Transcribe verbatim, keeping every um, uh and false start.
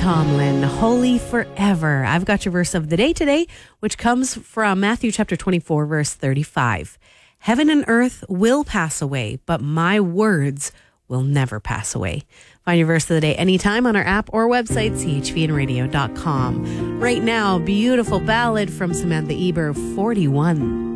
Tomlin, holy forever. I've got your verse of the day today, which comes from Matthew chapter twenty-four, verse thirty-five. Heaven and earth will pass away, but my words will never pass away. Find your verse of the day anytime on our app or website, c h v n radio dot com. Right now, beautiful ballad from Samantha Eber, forty-one.